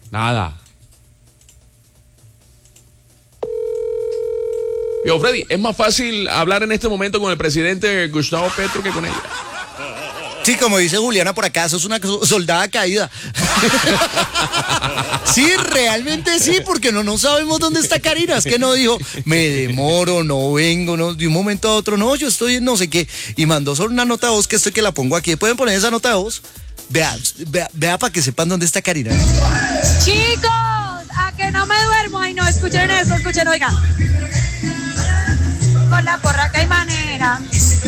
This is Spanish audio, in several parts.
Nada. Yo, Freddy, es más fácil hablar en este momento con el presidente Gustavo Petro que con ella. Sí, como dice Juliana por acá, sos una soldada caída. Sí, realmente sí, porque no sabemos dónde está Karina. Es que no dijo, me demoro, no vengo, no, de un momento a otro, no, yo estoy en no sé qué. Y mandó solo una nota de voz que estoy que la pongo aquí. ¿Pueden poner esa nota de voz? Vea para que sepan dónde está Karina. Chicos, a que no me duermo. Ay, no, escuchen esto, escuchen, oigan. Con la porra que hay manera.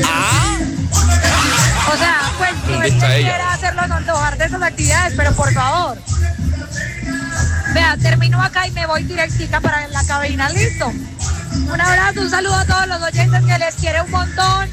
O sea, pues no es que quiera hacerlo con dejar de esas actividades, pero por favor. Vea, termino acá y me voy directica para la cabina, listo. Un abrazo, un saludo a todos los oyentes que les quiere un montón.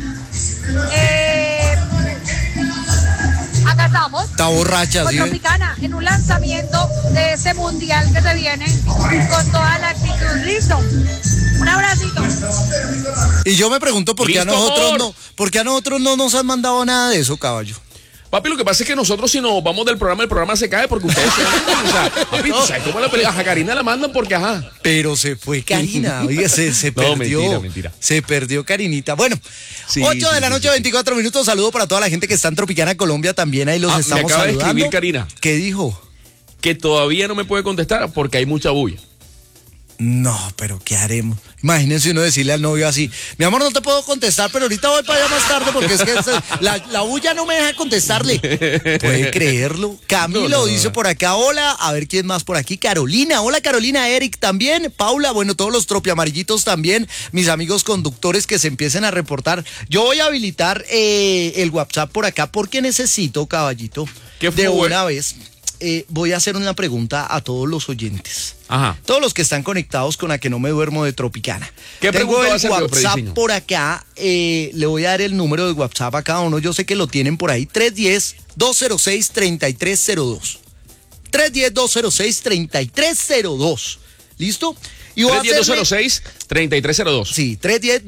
Acá estamos. Está borracha, ¿sí? Tropicana, en un lanzamiento de ese mundial que se viene con toda la actitud, listo. Un abracito. Y yo me pregunto por qué a nosotros no nos han mandado nada de eso, caballo. Papi, lo que pasa es que nosotros si nos vamos del programa, el programa se cae porque ustedes o sea, papi, ¿tú sabes cómo la pelea? A Karina la mandan porque ajá. Pero se fue Karina, oye, se perdió. No, mentira. Se perdió Karinita. Bueno, sí, 8 de la noche, 24 minutos. Saludo para toda la gente que está en Tropicana, Colombia, también ahí los estamos saludando. Me acaba de escribir Karina. ¿Qué dijo? Que todavía no me puede contestar porque hay mucha bulla. No, pero ¿qué haremos? Imagínense uno decirle al novio así, mi amor, no te puedo contestar, pero ahorita voy para allá más tarde porque es que la bulla no me deja contestarle. ¿Puede creerlo? Camilo dice por acá, hola, a ver quién más por aquí, Carolina, hola Carolina, Eric también, Paula, bueno, todos los tropiamarillitos también, mis amigos conductores que se empiecen a reportar. Yo voy a habilitar el WhatsApp por acá porque necesito, caballito, de una vez. Voy a hacer una pregunta a todos los oyentes. Ajá. Todos los que están conectados con A Que No Me Duermo de Tropicana. ¿Qué Tengo el hacer, WhatsApp por acá. Le voy a dar el número de WhatsApp a cada uno. Yo sé que lo tienen por ahí. 310-206-3302. 310-206-3302. ¿Listo? 310-206-3302. Sí,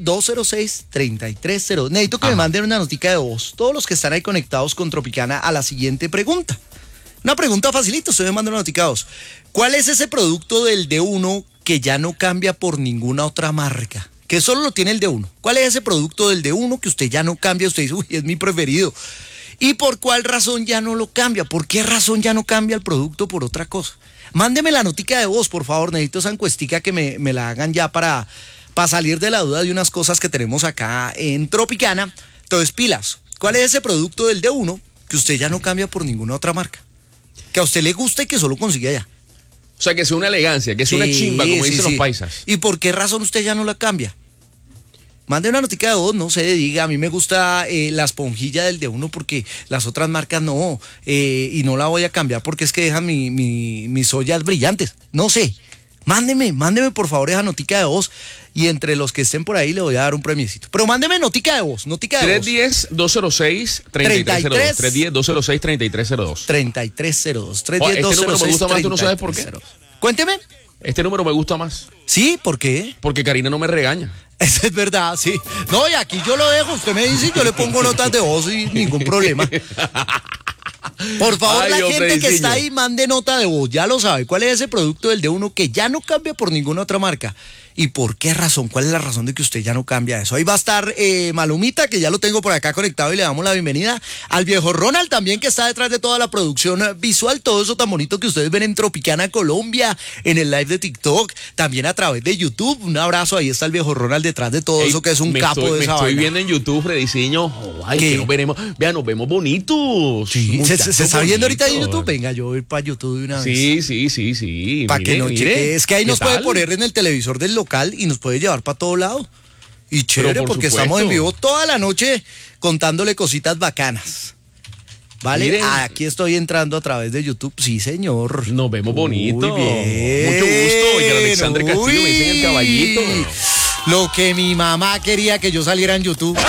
310-206-3302. Necesito que me manden una notica de voz. Todos los que están ahí conectados con Tropicana a la siguiente pregunta. Una pregunta facilita, ustedes me mandan una notica de voz. ¿Cuál es ese producto del D1 que ya no cambia por ninguna otra marca? Que solo lo tiene el D1. ¿Cuál es ese producto del D1 que usted ya no cambia? Usted dice, uy, es mi preferido. ¿Y por cuál razón ya no lo cambia? ¿Por qué razón ya no cambia el producto por otra cosa? Mándeme la notica de voz, por favor. Necesito esa encuestica que me la hagan ya para salir de la duda de unas cosas que tenemos acá en Tropicana. Entonces, pilas. ¿Cuál es ese producto del D1 que usted ya no cambia por ninguna otra marca? Que a usted le gusta y que solo consigue allá. O sea, que sea una elegancia, que sea una chimba, como dicen los paisas. ¿Y por qué razón usted ya no la cambia? Mande una notica de voz, no sé, diga, a mí me gusta la esponjilla del D1 porque las otras marcas no, y no la voy a cambiar porque es que dejan mis ollas brillantes. No sé, mándeme por favor esa notica de voz y entre los que estén por ahí le voy a dar un premiecito. Pero mándeme notica de voz. 310-206-3302. 310-206-3302. 3302. Este número me gusta más, ¿tú no sabes por qué? Cuénteme. Este número me gusta más. ¿Sí? ¿Por qué? Porque Karina no me regaña. Eso es verdad, sí. No, y aquí yo lo dejo, usted me dice, yo le pongo notas de voz y ningún problema. Por favor, la gente que está ahí, mande nota de voz, ya lo sabe. ¿Cuál es ese producto del D1 que ya no cambia por ninguna otra marca? ¿Y por qué razón? ¿Cuál es la razón de que usted ya no cambia eso? Ahí va a estar Malumita, que ya lo tengo por acá conectado y le damos la bienvenida. Al viejo Ronald también, que está detrás de toda la producción visual, todo eso tan bonito que ustedes ven en Tropicana Colombia, en el live de TikTok, también a través de YouTube. Un abrazo, ahí está el viejo Ronald detrás de todo eso, que es un capo de esa vaina. Me estoy viendo en YouTube, Frediciño. Ay, que nos veremos. Vean, nos vemos bonitos. Sí, ¿se está viendo ahorita en YouTube? Venga, yo voy para YouTube de una vez. Sí. Para que no cheque. Es que ahí nos puede poner en el televisor del local y nos puede llevar para todo lado. Y chévere, porque estamos en vivo toda la noche contándole cositas bacanas. ¿Vale? Miren. Aquí estoy entrando a través de YouTube. Sí, señor. Nos vemos bonito. Muy bien. Mucho gusto. Y Alexandre Castillo me dicen el caballito. Lo que mi mamá quería que yo saliera en YouTube.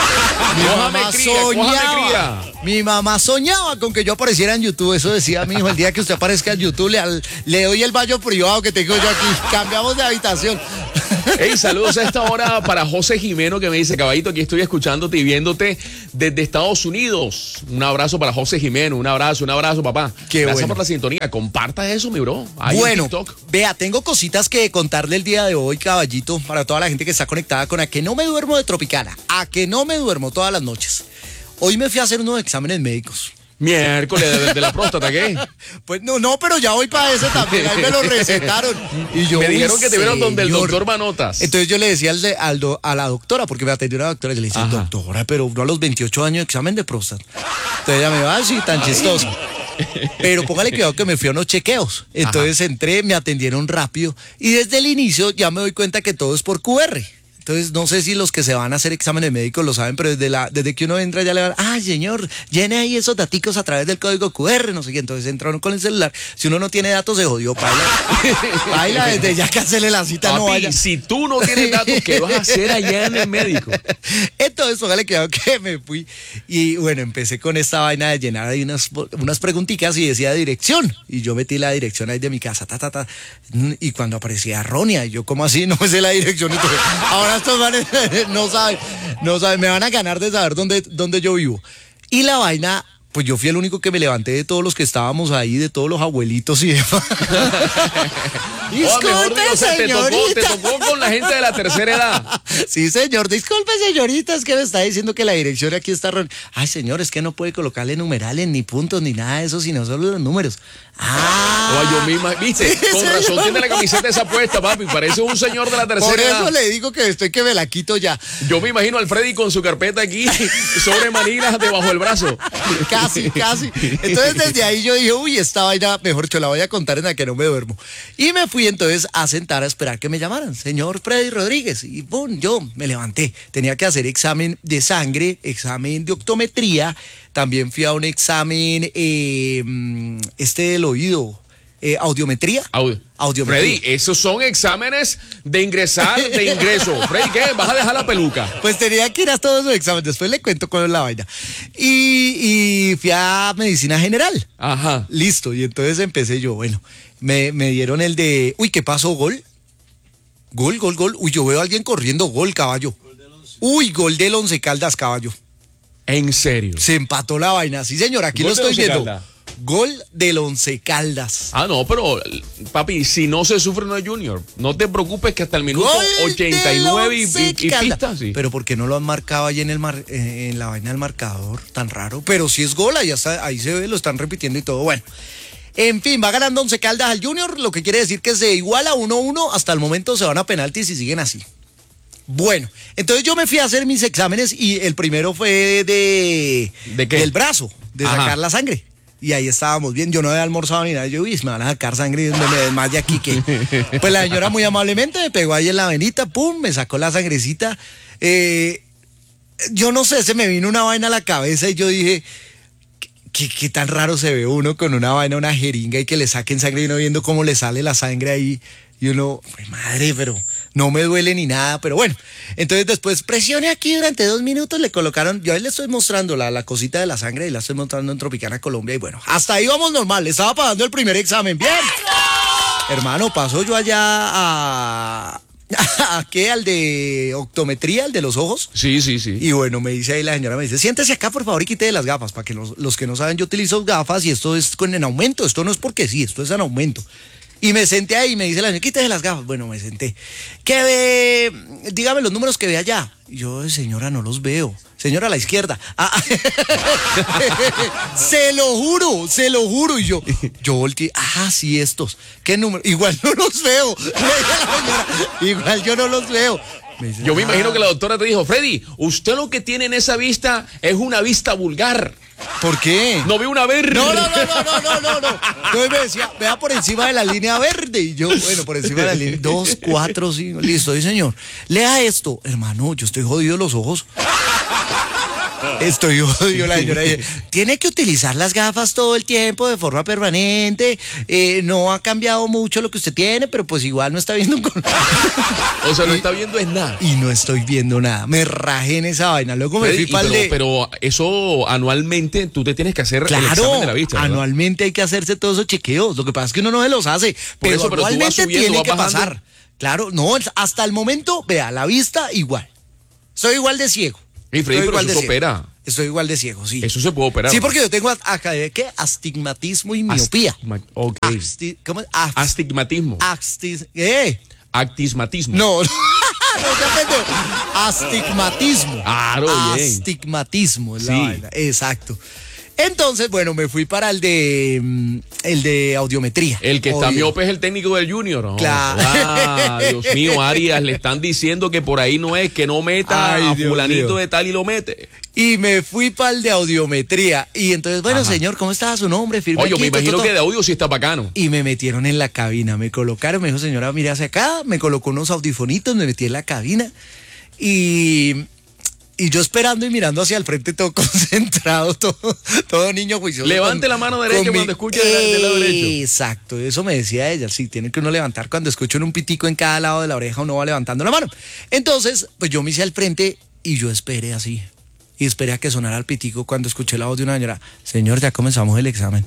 Mi mamá soñaba con que yo apareciera en YouTube. Eso decía mi hijo, el día que usted aparezca en YouTube le doy el baño privado que tengo yo aquí. Cambiamos de habitación. Hey, saludos a esta hora para José Jimeno, que me dice, caballito, aquí estoy escuchándote y viéndote desde Estados Unidos. Un abrazo para José Jimeno, un abrazo, papá. Qué Gracias bueno. por la sintonía. Comparta eso, mi bro. Ahí en Bueno, TikTok. vea, tengo cositas que contarle el día de hoy, caballito, para toda la gente que está conectada con A que no me duermo de Tropicana, A que no me duermo todas las noches. Hoy me fui a hacer unos exámenes médicos. Miércoles de la próstata, ¿qué? Pues no, pero ya voy para ese también, ahí me lo recetaron. Y yo, Me dijeron uy, que te vieron donde el señor. doctor Manotas. Entonces yo le decía a la doctora, porque me atendió una doctora, yo le decía, Ajá. doctora, pero uno a los 28 años examen de próstata. Entonces ella me va así, tan chistoso. Pero póngale cuidado que me fui a unos chequeos. Entonces entré, me atendieron rápido y desde el inicio ya me doy cuenta que todo es por QR. Entonces, no sé si los que se van a hacer exámenes médicos lo saben, pero desde que uno entra ya le van, ay, señor, llene ahí esos daticos a través del código QR, no sé qué. Entonces entra uno con el celular. Si uno no tiene datos, se jodió, baila desde ya cancele la cita, no Papi, vaya. si tú no tienes datos, ¿qué vas a hacer allá en el médico? Entonces, póngale cuidado que me fui. Y bueno, empecé con esta vaina de llenar ahí unas preguntitas y decía dirección. Y yo metí la dirección ahí de mi casa, Y cuando aparecía errónea, y yo, ¿cómo así? No me sé la dirección. Entonces, ahora estos manes no saben, me van a ganar de saber dónde yo vivo. Y la vaina, pues yo fui el único que me levanté de todos los que estábamos ahí, de todos los abuelitos y demás. O mejor dicho, te señorita. tocó con la gente de la tercera edad. Sí, señor, disculpe, señorita, es que me está diciendo que la dirección aquí está errónea. Ay, señor, es que no puede colocarle numerales, ni puntos, ni nada de eso, sino solo los números. O yo misma, viste, con razón señor. tiene la camiseta esa puesta, papi, parece un señor de la tercera Por eso edad. le digo que estoy que me la quito ya. Yo me imagino al Freddy con su carpeta aquí sobre manilas debajo del brazo. Casi. Entonces desde ahí yo dije, uy, esta vaina, mejor yo la voy a contar en la que no me duermo. Y me fui entonces a sentar a esperar que me llamaran. Señor Freddy Rodríguez. Y boom, yo me levanté. Tenía que hacer examen de sangre, examen de optometría. También fui a un examen, del oído, audiometría. Audiometría. Freddy, esos son exámenes de ingresar, de ingreso. Freddy, ¿qué? ¿Vas a dejar la peluca? Pues tenía que ir a todos esos exámenes, después le cuento cuál es la vaina. Y fui a medicina general. Ajá. Listo, y entonces empecé yo, bueno, me dieron el de, uy, ¿qué pasó? ¿Gol? Gol. Uy, yo veo a alguien corriendo, gol, caballo. Uy, gol del Once Caldas, caballo. ¿En serio? Se empató la vaina, sí señor, aquí Gol lo del estoy Once viendo. Caldas. Gol del Once Caldas. Ah, no, pero, papi, si no se sufre no es Junior. No te preocupes que hasta el minuto Gol 89 del Once y Caldas. pista, sí. Pero ¿por qué no lo han marcado ahí en la vaina del marcador? Tan raro. Pero si es gol, ahí se ve, lo están repitiendo y todo. Bueno, en fin, va ganando Once Caldas al Junior, lo que quiere decir que se iguala 1-1. Hasta el momento se van a penaltis y siguen así. Bueno, entonces yo me fui a hacer mis exámenes y el primero fue ¿De qué? del brazo, de Ajá. sacar la sangre. Y ahí estábamos bien, yo no había almorzado ni nada, yo, uy, me van a sacar sangre y me desmaye aquí, que... Pues la señora muy amablemente me pegó ahí en la venita, pum, me sacó la sangrecita. Yo no sé, se me vino una vaina a la cabeza y yo dije, ¿qué tan raro se ve uno con una vaina, una jeringa y que le saquen sangre y uno viendo cómo le sale la sangre ahí? Y uno, madre, pero no me duele ni nada, pero bueno. Entonces después presione aquí durante 2 minutos, le colocaron, yo ahí le estoy mostrando la cosita de la sangre y la estoy mostrando en Tropicana, Colombia, y bueno, hasta ahí vamos normal, le estaba pagando el primer examen, bien. Hermano, paso yo allá ¿a qué? Al de optometría, al de los ojos. Sí. Y bueno, me dice ahí la señora, me dice, siéntese acá por favor y quite las gafas, para que los que no saben, yo utilizo gafas y esto es en aumento, esto no es porque sí, esto es en aumento. Y me senté ahí y me dice la señora, quítese las gafas. Bueno, me senté. ¿Qué ve? Dígame los números que ve allá. Y yo, señora, no los veo. Señora, a la izquierda. Se lo juro. Y yo volteé, sí, estos. ¿Qué número? Igual no los veo. Le dije a la señora, igual yo no los veo. Dice, Yo me imagino que la doctora te dijo, Freddy, usted lo que tiene en esa vista es una vista vulgar. ¿Por qué? No vi una verde. No. Entonces me decía, vea por encima de la línea verde. Y yo, bueno, por encima de la línea 2, 4, 5. Listo, sí, señor. Lea esto. Hermano, yo estoy jodido de los ojos. Estoy jodido, la señora dice, tiene que utilizar las gafas todo el tiempo de forma permanente, no ha cambiado mucho lo que usted tiene, pero pues igual no está viendo con... O sea, no está viendo es nada. Y no estoy viendo nada, me rajé en esa vaina, luego me fui para el de... Pero eso anualmente tú te tienes que hacer el Claro, examen de la vista, ¿verdad? anualmente hay que hacerse todos esos chequeos, lo que pasa es que uno no se los hace, pero eso, pero tú vas anualmente subiendo, tiene vas que bajando. pasar. Claro, no, hasta el momento, vea, la vista igual. Soy igual de ciego. Y Freddy, pero eso se opera. Estoy igual de ciego, sí. Eso se puede operar. Sí, porque yo tengo ¿qué? Astigmatismo y miopía. Ok. ¿Cómo? Astigmatismo. Actismatismo. No, no te pendejo. Astigmatismo. Claro, bien. Astigmatismo es la Sí. vaina. Exacto. Entonces, bueno, me fui para el de audiometría. El que está Oye. miope es el técnico del Junior. ¿No? Claro. Ah, Dios mío, Arias, le están diciendo que por ahí no es, que no meta Ay, a Dios fulanito mío. de tal y lo mete. Y me fui para el de audiometría. Y entonces, bueno, Ajá. señor, ¿cómo estaba su nombre? Firme Oye, aquí, me imagino todo. que de audio sí está bacano. Y me metieron en la cabina, me colocaron, me dijo, señora, mire hacia acá, me colocó unos audifonitos, me metí en la cabina y yo esperando y mirando hacia el frente todo concentrado, todo niño juicioso. Levante la mano derecha cuando escuche del lado derecho. Exacto, eso me decía ella, sí, tiene que uno levantar cuando escuchen un pitico en cada lado de la oreja, uno va levantando la mano. Entonces, pues yo me hice al frente y yo esperé así. Y esperé a que sonara el pitico cuando escuché la voz de una señora. Señor, ya comenzamos el examen.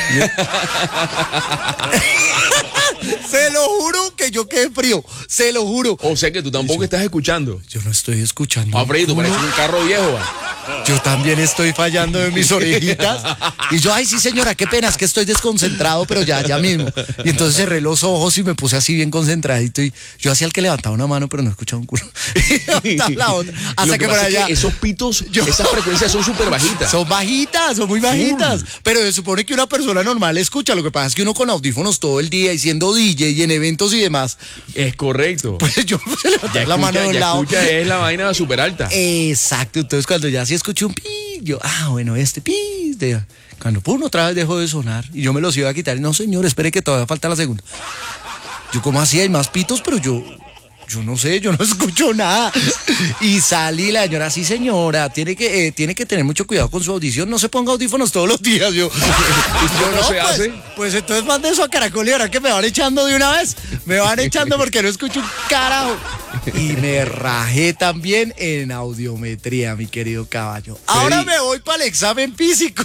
Se lo juro que yo quedé frío. Se lo juro. O sea que tú tampoco estás escuchando. Yo no estoy escuchando. Ah, Freddy, tú ninguno. pareces un carro viejo. ¿Va? Yo también estoy fallando de mis orejitas. Y yo, ay, sí, señora, qué pena, es que estoy desconcentrado, pero ya mismo. Y entonces cerré los ojos y me puse así bien concentradito. Y yo hacía el que levantaba una mano, pero no escuchaba un culo. Y levantaba la otra. Hasta Lo que por pasa es allá. que esos pitos, esas frecuencias son súper bajitas. Son bajitas, son muy bajitas. Pero se supone que una persona normal escucha. Lo que pasa es que uno con audífonos todo el día y siendo DJ y en eventos y demás, Es correcto. pues yo me puse a levantar la mano de un ya lado. escucha, es la vaina súper alta. Exacto, entonces cuando ya sí escuché un pi, yo, bueno, pi, cuando pum, otra vez dejó de sonar y yo me los iba a quitar. Y no, señor, espere que todavía falta la segunda. Yo, ¿cómo así? Hay más pitos, pero yo no sé, yo no escucho nada. Y salí, la señora, sí, señora, tiene que tener mucho cuidado con su audición, no se ponga audífonos todos los días. Yo, ¿Cómo se hace? Pues entonces mande eso a Caracol y ahora que me van echando de una vez. Me van echando porque no escucho un carajo. Y me rajé también en audiometría, mi querido caballo. Ahora me voy para el examen físico.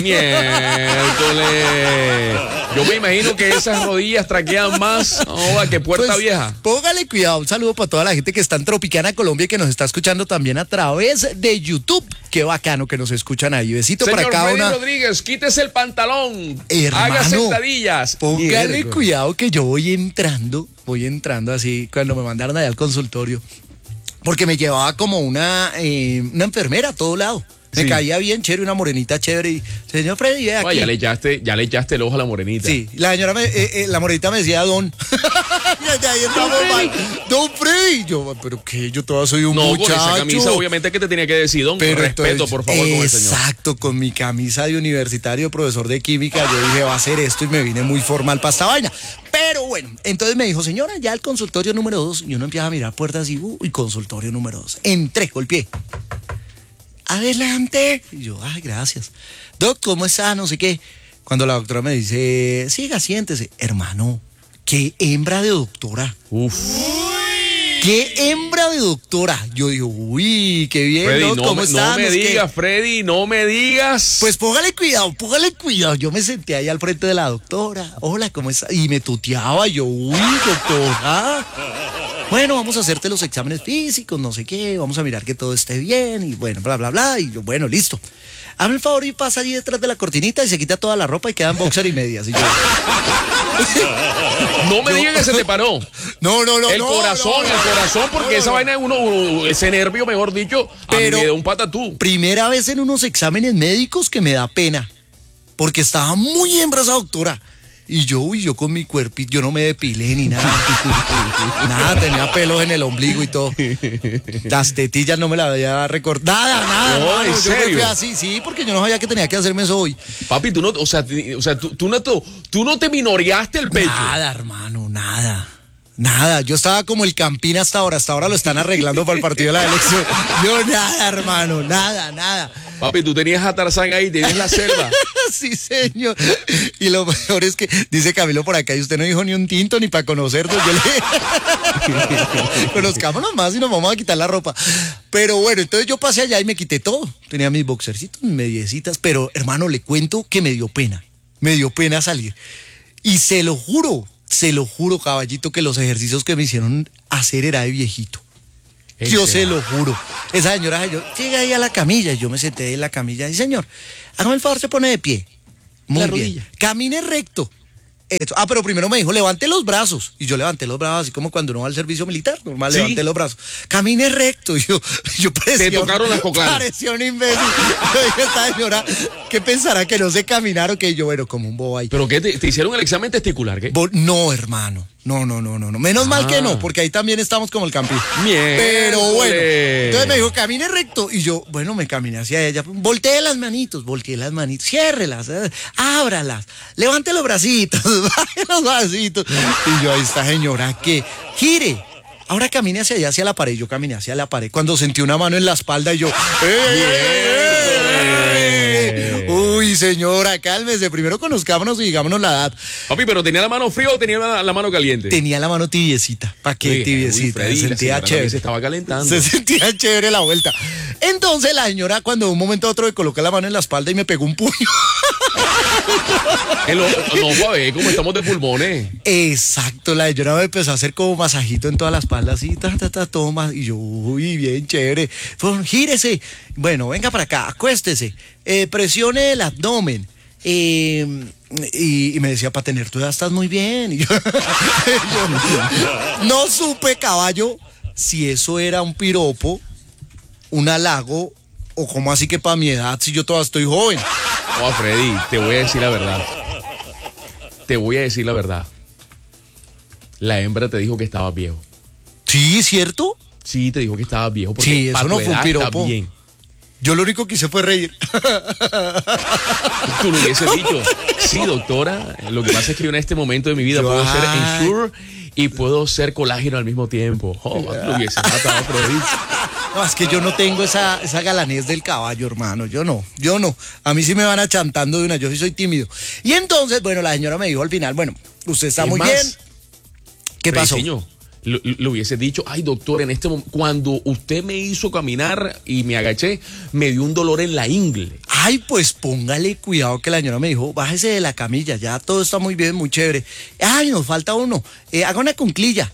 Miércoles. Yo me imagino que esas rodillas traquean más que Puerta Pues, Vieja. Póngale cuidado. Un saludo para toda la gente que está en Tropicana, Colombia, y que nos está escuchando también a través de YouTube. Qué bacano que nos escuchan ahí. Besito Señor para cada Freddy una. Rodríguez, quítese el pantalón. Hermano, haga sentadillas. Póngale Miércoles. cuidado que yo voy entrando así cuando me mandaron allá al consultorio. Porque me llevaba como una enfermera a todo lado. Me Sí. caía bien chévere, una morenita chévere. Y, señor Freddy, ve aquí. Ya le echaste el ojo a la morenita. Sí, la señora, la morenita me decía don. Y allá ahí estamos mal. Don Freddy. Yo, pero qué, yo todavía soy un No, muchacho. con esa camisa obviamente que te tenía que decir, don, Pero respeto, entonces, por favor, con el señor. Exacto, con mi camisa de universitario, profesor de química, yo dije, va a hacer esto y me vine muy formal para esta vaina. Pero bueno, entonces me dijo, señora, ya el consultorio número 2, y uno empieza a mirar puertas y consultorio número 2. Entré, golpeé. Adelante. Y yo, ay, gracias. Doc, ¿cómo está? No sé qué. Cuando la doctora me dice, siga, siéntese. Hermano, qué hembra de doctora. Uf. ¡Qué hembra de doctora! Yo digo, uy, qué bien, Freddy, Doc, ¿cómo no estás? me No sé qué. digas, Freddy, no me digas. Pues póngale cuidado. Yo me senté ahí al frente de la doctora. Hola, ¿cómo está? Y me tuteaba. Yo, uy, doctora. Bueno, vamos a hacerte los exámenes físicos, no sé qué. Vamos a mirar que todo esté bien. Y bueno, bla, bla, bla. Y yo, bueno, listo. Hazme el favor y pasa allí detrás de la cortinita y se quita toda la ropa y quedan boxer y medias. Y yo, no me digas que se te paró. no. El corazón, porque esa vaina ese nervio, mejor dicho, Pero- a mí me da un patatú. Primera vez en unos exámenes médicos que me da pena. Porque estaba muy hembra esa doctora. Y yo con mi cuerpito, yo no me depilé ni nada. Nada, tenía pelos en el ombligo y todo. Las tetillas no me las había recortado. Nada, No, hermano. ¿en Yo me fui serio? así, sí, porque yo no sabía que tenía que hacerme eso hoy. Papi, tú no te minoreaste el pecho. Nada, hermano, nada. Yo estaba como el Campín hasta ahora lo están arreglando para el partido de la elección. Yo nada, hermano, nada. Papi, tú tenías a Tarzán ahí, tenías la selva. Sí, señor. Y lo mejor es que dice Camilo por acá, y usted no dijo ni un tinto ni para conocernos. Yo le conozcámonos más y nos vamos a quitar la ropa. Pero bueno, entonces yo pasé allá y me quité todo. Tenía mis boxercitos, mis mediecitas, pero hermano, le cuento que me dio pena. Me dio pena salir. Y se lo juro, Se lo juro, caballito, que los ejercicios que me hicieron hacer era de viejito. Yo se lo juro. Esa señora, yo llegué ahí a la camilla y yo me senté en la camilla y señor, hágame el favor, se pone de pie. Muy bien. Camine recto. Eso. Pero primero me dijo, levante los brazos. Y yo levanté los brazos, así como cuando uno va al servicio militar, normal, ¿sí? Levanté los brazos. Camine recto. Y yo parecía. Te tocaron las cocladas. Parecía un imbécil. Yo dije, esta señora, ¿qué pensará que no sé caminar o que yo, bueno, como un bobo ahí? ¿Pero qué? ¿Te hicieron el examen testicular? ¿Qué? No, hermano. No. Menos mal que no, porque ahí también estamos como el campito. Pero bueno. Entonces me dijo, camine recto. Y yo, bueno, me caminé hacia ella. Volteé las manitos, ciérrelas, ábralas, levante los bracitos, baje los bracitos. Y yo, ahí está señora, que gire. Ahora camine hacia allá, hacia la pared. Yo caminé hacia la pared. Cuando sentí una mano en la espalda y yo, uy, señora, cálmese. Primero conozcámonos y digámonos la edad. Papi, ¿pero tenía la mano fría o tenía la mano caliente? Tenía la mano tibiecita. ¿Para qué tibiecita? Freddy, se sentía chévere. Se estaba calentando. Se sentía chévere la vuelta. Entonces la señora, cuando de un momento a otro me colocó la mano en la espalda y me pegó un puño. No, pa' ver cómo estamos de pulmones. Exacto, la señora me empezó a hacer como masajito en toda la espalda, así, todo más. Y yo, uy, bien chévere. Gírese. Bueno, venga para acá, acuéstese. Presione el abdomen. Y me decía, para tener tu edad estás muy bien. Y yo no supe, caballo, si eso era un piropo, un halago, o como así que para mi edad, si yo todavía estoy joven. Oh, Freddy, te voy a decir la verdad. La hembra te dijo que estabas viejo. ¿Sí, cierto? Sí, te dijo que estabas viejo. Porque sí, eso no fue un piropo. Bien. Yo lo único que hice fue reír. Tú lo hubieses dicho. Sí, doctora, lo que pasa es que yo en este momento de mi vida puedo ser Ensure y puedo ser colágeno al mismo tiempo. Oh, lo hubieses matado, Freddy. No, es que yo no tengo esa galanez del caballo, hermano. Yo no. A mí sí me van achantando de una. Yo sí soy tímido. Y entonces, bueno, la señora me dijo al final, bueno, usted está muy bien. ¿Qué pasó? Señor, lo hubiese dicho, ay, doctor, en este momento, cuando usted me hizo caminar y me agaché, me dio un dolor en la ingle. Ay, pues póngale cuidado, que la señora me dijo, bájese de la camilla, ya todo está muy bien, muy chévere. Ay, nos falta uno, haga una cunclilla.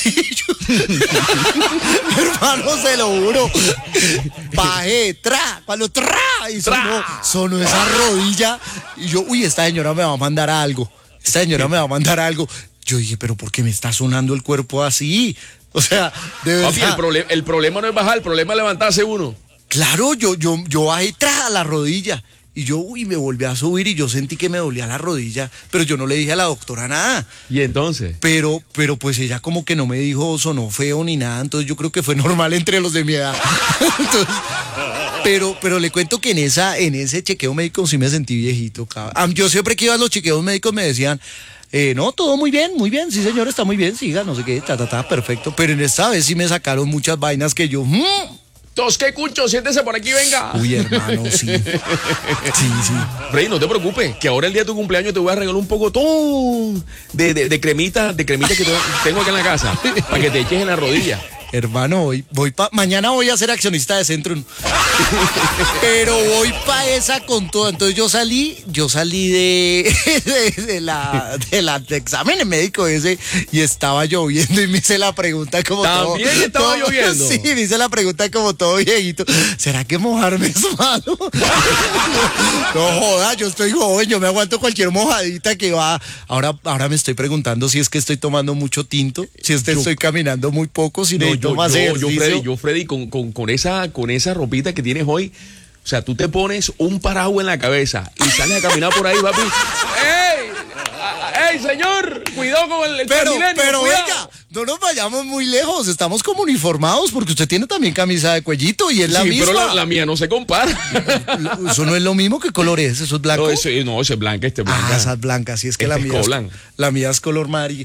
Hermano, se lo juro. Bajé, cuando y sonó esa rodilla. Y yo, uy, esta señora me va a mandar algo. Yo dije, pero ¿por qué me está sonando el cuerpo así? O sea, de verdad. Papi, el problema no es bajar, el problema es levantarse uno. Claro, yo bajé a la rodilla. Y yo, me volví a subir y yo sentí que me dolía la rodilla, pero yo no le dije a la doctora nada. ¿Y entonces? Pero pues ella como que no me dijo sonó feo ni nada, entonces yo creo que fue normal entre los de mi edad. Entonces, pero le cuento que en ese chequeo médico sí me sentí viejito, cabrón. Yo siempre que iba a los chequeos médicos me decían, no, todo muy bien, sí señor, está muy bien, siga, no sé qué, perfecto. Pero en esta vez sí me sacaron muchas vainas que yo... Tosque, Cucho, siéntese por aquí, venga. Uy, hermano, sí. Sí. Freddy, no te preocupes, que ahora el día de tu cumpleaños te voy a regalar un poco de cremita que tengo acá en la casa, para que te eches en la rodilla. Hermano, mañana voy a ser accionista de Centrum. Pero voy para esa con todo. Entonces yo salí de examen médico ese y estaba lloviendo y me hice la pregunta como todo. ¿También estaba lloviendo? Sí, me hice la pregunta como todo viejito. ¿Será que mojarme es malo? No joda, yo estoy joven, yo me aguanto cualquier mojadita que va. Ahora me estoy preguntando si es que estoy tomando mucho tinto, si estoy caminando muy poco, si necesito más ejercicio. Yo, Freddy, con esa ropita que tienes hoy, o sea, tú te pones un paraguas en la cabeza y sales a caminar por ahí, papi. ¡Ey, señor! Cuidado con el Transmilenio, pero cuidado. venga, no nos vayamos muy lejos, estamos como uniformados porque usted tiene también camisa de cuellito y es la misma. Sí, pero la mía no se compara. Eso no es lo mismo. ¿Qué color es? ¿Eso es blanco? No, ese es blanca, esa es blanca, sí, es que la mía es color amarillo.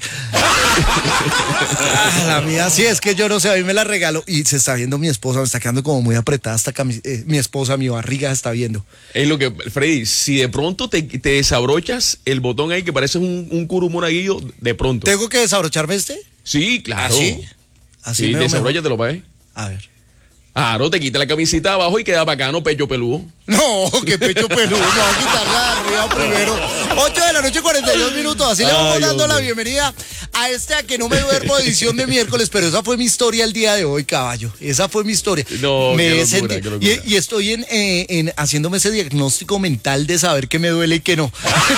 La mía sí, es que yo no sé, a mí me la regalo y se está viendo mi esposa, me está quedando como muy apretada esta camisa, mi esposa, mi barriga se está viendo. Es lo que, Freddy, si de pronto te desabrochas el botón ahí que parece un curumunaguillo, de pronto. ¿Tengo que desabrocharme este? Sí, claro. ¿Así? Sí, desabróchatelo, pa' ver. A ver. Claro, te quita la camisita abajo y queda bacano, pecho peludo. No, que pecho peludo, me voy a quitarla de arriba primero. 8 de la noche, 42 minutos. Así le vamos Ay, dando la hombre. bienvenida a A que no me duermo edición de miércoles, pero esa fue mi historia el día de hoy, caballo. Esa fue mi historia. No, me qué he locura, senti- qué locura. y estoy en haciéndome ese diagnóstico mental de saber qué me duele y qué no.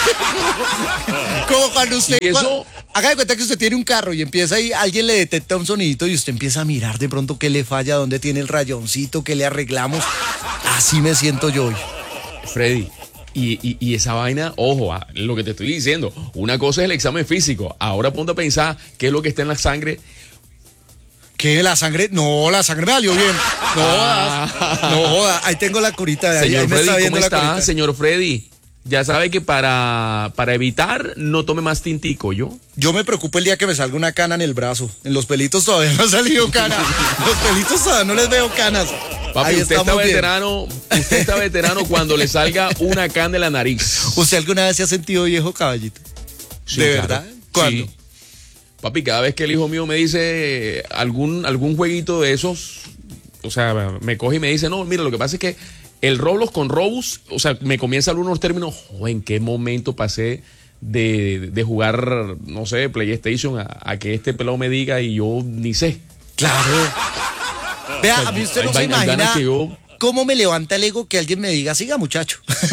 Como cuando usted... ¿Y eso? Haga de cuenta que usted tiene un carro y empieza ahí, alguien le detecta un sonidito y usted empieza a mirar de pronto qué le falla, dónde tiene el rayoncito, qué le arreglamos. Así me siento yo hoy. Freddy, y esa vaina, ojo, lo que te estoy diciendo, una cosa es el examen físico, ahora ponte a pensar qué es lo que está en la sangre. ¿Qué? ¿La sangre? No, la sangre me salió bien. No jodas. No jodas. Ahí tengo la curita de ahí. Señor Ahí me Freddy, está viendo ¿cómo la está, curita. señor Freddy? Ya sabe que para evitar no tome más tintico, ¿yo? Yo me preocupo el día que me salga una cana en el brazo. En los pelitos todavía no ha salido cana. Los pelitos todavía no les veo canas. Papi, Ahí usted está estamos bien. veterano cuando le salga una cana en la nariz. ¿Usted alguna vez se ha sentido viejo, caballito? Sí, ¿De claro. verdad? ¿Cuándo? Sí. Papi, cada vez que el hijo mío me dice algún jueguito de esos, o sea, me coge y me dice, no, mira, lo que pasa es que el Roblox con Robux, o sea, me comienza a hablar unos términos, ¿en qué momento pasé de jugar, no sé, PlayStation a que este pelado me diga y yo ni sé? Claro. Vea, a mí usted no se hay ganas imagina que yo- cómo me levanta el ego que alguien me diga, siga, muchacho.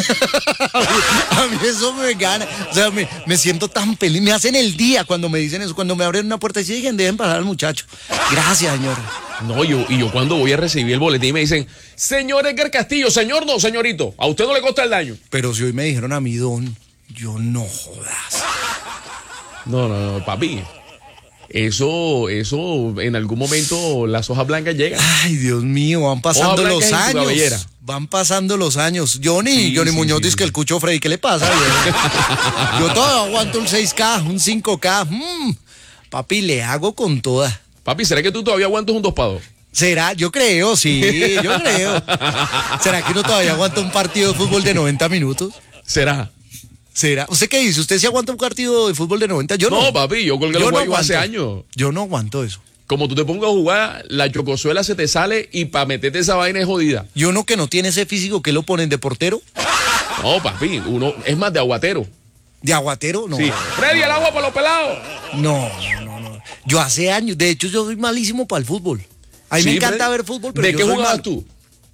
A mí eso me gana. O sea, me siento tan feliz. Me hacen el día cuando me dicen eso, cuando me abren una puerta y dicen, dejen pasar al muchacho. Gracias, señora. No, yo cuando voy a recibir el boletín me dicen, señor Edgar Castillo, señor no, señorito, a usted no le consta el daño. Pero si hoy me dijeron a mí, don, yo no jodas. No, papi. Eso, en algún momento las hojas blancas llegan. Ay, Dios mío, van pasando Hoja blanca los en tu cabellera. años. Van pasando los años. Johnny Sí, sí, Muñoz sí, dice sí. que el cucho Freddy, ¿qué le pasa? Yo todavía aguanto un 6K, un 5K. Papi, le hago con toda. Papi, ¿será que tú todavía aguantas un 2x2? ¿Será? Yo creo, sí, yo creo. ¿Será que uno todavía aguanta un partido de fútbol de 90 minutos? ¿Será? ¿Será? ¿Usted qué dice? ¿Usted sí aguanta un partido de fútbol de 90? Yo no. No, papi, yo colgué los juegos hace aguanto. años. Yo no aguanto eso. Como tú te pongas a jugar, la chocosuela se te sale y para meterte esa vaina es jodida. Y uno que no tiene ese físico, ¿qué lo ponen de portero? No, papi, uno es más de aguatero. ¿De aguatero? No. Sí. Freddy, el agua para los pelados. No. Yo hace años, de hecho yo soy malísimo para el fútbol. A mí me Sí, encanta Freddy. ver fútbol, pero ¿De yo qué soy jugabas malo. tú?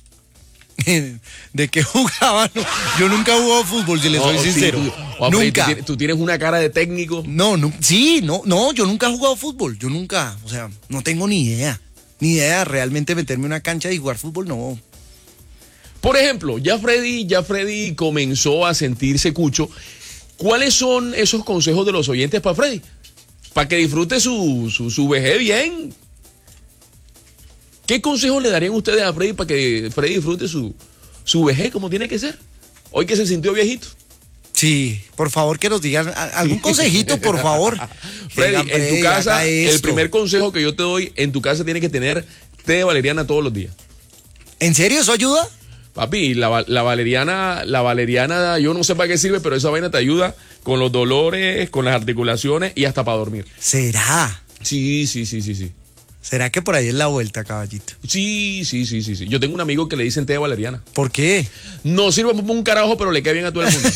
¿De qué jugaba? No, yo nunca he jugado fútbol, si le soy sí, sincero. Freddy, Nunca. tú tienes una cara de técnico. No, yo nunca he jugado fútbol. Yo nunca, o sea, no tengo ni idea. Ni idea de realmente meterme en una cancha y jugar fútbol, no. Por ejemplo, ya Freddy comenzó a sentirse cucho. ¿Cuáles son esos consejos de los oyentes para Freddy? Para que disfrute su vejez bien. ¿Qué consejos le darían ustedes a Freddy para que Freddy disfrute su vejez como tiene que ser? Hoy que se sintió viejito. Sí, por favor que nos digan algún consejito, por favor. Freddy, Digan, en tu casa, haga el esto. primer consejo que yo te doy, en tu casa tienes que tener té de valeriana todos los días. ¿En serio eso ayuda? Papi, la valeriana, yo no sé para qué sirve, pero esa vaina te ayuda con los dolores, con las articulaciones y hasta para dormir. ¿Será? Sí. ¿Será que por ahí es la vuelta, caballito? Sí. Yo tengo un amigo que le dicen té de valeriana. ¿Por qué? No sirve para un carajo, pero le cae bien a todo el mundo.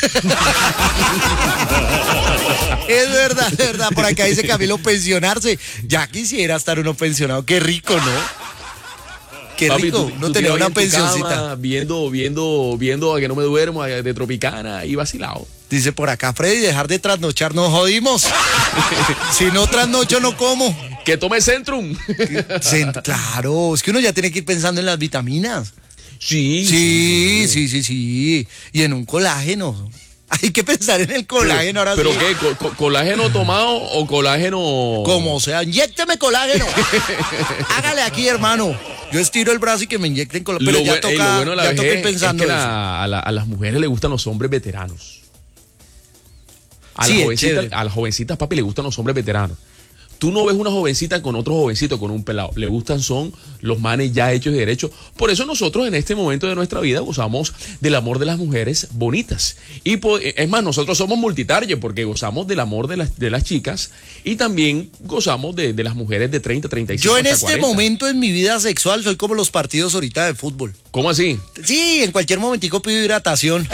Es verdad. Por acá dice Camilo pensionarse. Ya quisiera estar uno pensionado. Qué rico, ¿no? Qué Papi, rico, tú no te tener vas una en tu pensioncita. cama viendo a que no me duermo, de Tropicana y vacilado. Dice por acá, Freddy, dejar de trasnochar, nos jodimos. Si no trasnocho, no como. Que tome Centrum. Claro, es que uno ya tiene que ir pensando en las vitaminas. Sí. Sí. Y en un colágeno. Hay que pensar en el colágeno ahora ¿Pero sí. qué? ¿Colágeno tomado o colágeno...? Como sea, inyécteme colágeno. Hágale aquí, hermano. Yo estiro el brazo y que me inyecten colágeno. Pero ya toca, lo bueno de la ya toca ir vejez pensando es que eso. a las mujeres les gustan los hombres veteranos. Sí, es chévere. A las jovencitas, papi, les gustan los hombres veteranos. Tú no ves una jovencita con otro jovencito, con un pelado. Le gustan son los manes ya hechos y derechos. Por eso nosotros en este momento de nuestra vida gozamos del amor de las mujeres bonitas. Y es más, nosotros somos multitarget porque gozamos del amor de las chicas y también gozamos de las mujeres de 30, 35, Yo en hasta este 40. momento en mi vida sexual soy como los partidos ahorita de fútbol. ¿Cómo así? Sí, en cualquier momentico pido hidratación.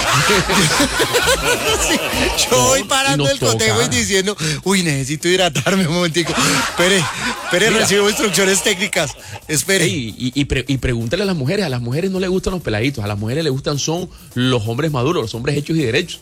Sí, yo voy parando y nos el cotejo toca. y diciendo, uy, necesito hidratarme un momentico. Espere, Mira. recibo instrucciones técnicas. Espere. Y pregúntale a las mujeres no les gustan los peladitos, a las mujeres les gustan son los hombres maduros, los hombres hechos y derechos.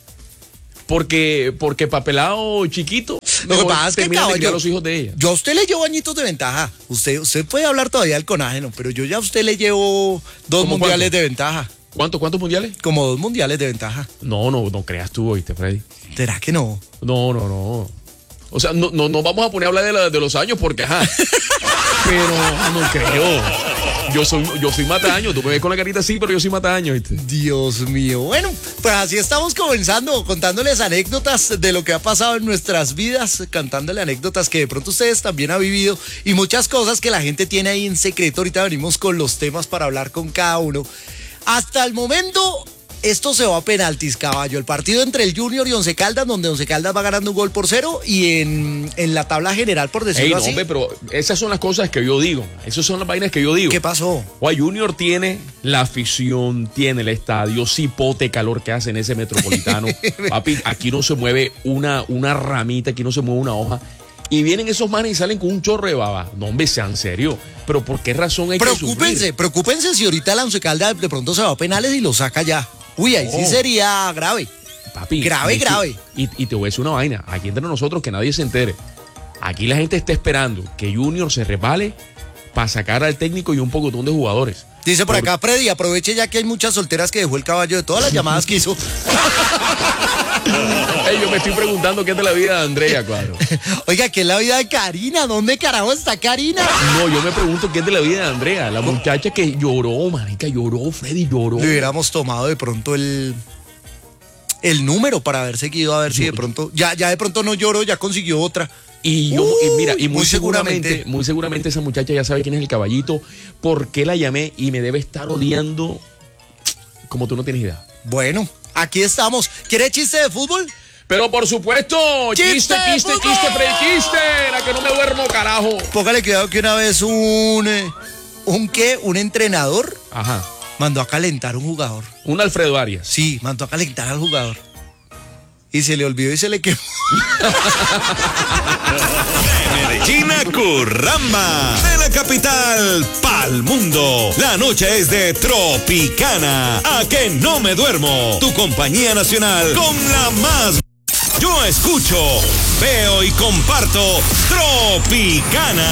Porque para pelado chiquito, Lo que mejor pasa es que, terminan de criar caballo, a los hijos de ella. yo a usted le llevo añitos de ventaja. Usted puede hablar todavía del conágeno, pero yo ya a usted le llevo 2 ¿Cómo mundiales cuánto? de ventaja. ¿Cuántos mundiales? Como 2 mundiales de ventaja. No creas tú, oíste, Freddy. ¿Será que no? No. O sea, no vamos a poner a hablar de los años porque, ajá. Pero no creo. Yo soy mataño, tú me ves con la carita así, pero yo soy mataño, ¿viste? Dios mío. Bueno, pues así estamos comenzando, contándoles anécdotas de lo que ha pasado en nuestras vidas, cantándole anécdotas que de pronto ustedes también han vivido y muchas cosas que la gente tiene ahí en secreto. Ahorita venimos con los temas para hablar con cada uno. Hasta el momento, esto se va a penaltis, caballo. El partido entre el Junior y Once Caldas, donde Once Caldas va ganando 1-0 y en la tabla general, por Ey, decirlo no, así. hombre, pero esas son las cosas que yo digo. Esas son las vainas que yo digo. ¿Qué pasó? Junior tiene la afición, tiene el estadio, cipote calor que hace en ese metropolitano. Papi, aquí no se mueve una ramita, aquí no se mueve una hoja. Y vienen esos manes y salen con un chorro de baba. No, hombre, sean serios. Pero ¿por qué razón hay que sufrir? Preocúpense si ahorita la Once Caldas de pronto se va a penales y lo saca ya. Uy, ahí sí sería grave. Papi, Grave. Y te voy a decir una vaina. Aquí entre nosotros, que nadie se entere. Aquí la gente está esperando que Junior se resbale para sacar al técnico y un pocotón de jugadores. Dice por acá, Freddy, aproveche ya que hay muchas solteras que dejó el caballo de todas las llamadas que hizo. Ey, yo me estoy preguntando qué es de la vida de Andrea, Cuadro. Oiga, ¿qué es la vida de Karina? ¿Dónde carajo está Karina? No, yo me pregunto qué es de la vida de Andrea, la muchacha que lloró, marica, lloró, Freddy, lloró. Le hubiéramos tomado de pronto el número para haber seguido a ver si de pronto, ya de pronto no lloró, ya consiguió otra. Y mira, y muy muy seguramente. seguramente esa muchacha ya sabe quién es el caballito, por qué la llamé y me debe estar odiando como tú no tienes idea. Bueno, aquí estamos. ¿Quiere chiste de fútbol? Pero por supuesto, chiste, fútbol. Freddy, chiste, la que no me duermo, carajo. Póngale cuidado que una vez un entrenador Ajá, mandó a calentar un jugador. un Alfredo Arias. Sí, mandó a calentar al jugador. Y se le olvidó y se le quemó. Medellín a Curramba, de la capital pa'l mundo. La noche es de Tropicana. A que no me duermo. Tu compañía nacional con la más. Yo escucho, veo y comparto Tropicana.